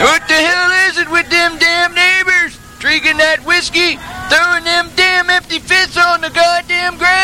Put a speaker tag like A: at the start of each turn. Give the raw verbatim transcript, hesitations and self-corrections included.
A: What the hell is it with them damn neighbors? Drinking that whiskey, throwing them damn empty fits on the goddamn ground.